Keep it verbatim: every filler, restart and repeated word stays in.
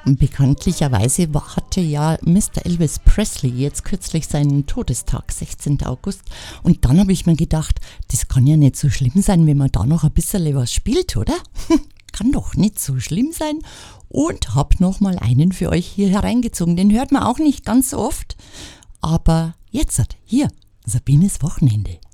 Bekanntlicherweise war- hatte ja Mister Elvis Presley jetzt kürzlich seinen Todestag, sechzehnten August. Und dann habe ich mir gedacht, das kann ja nicht so schlimm sein, wenn man da noch ein bisschen was spielt, oder? Kann doch nicht so schlimm sein. Und habe nochmal einen für euch hier hereingezogen. Den hört man auch nicht ganz so oft. Aber jetzt, hier, Sabines Wochenende.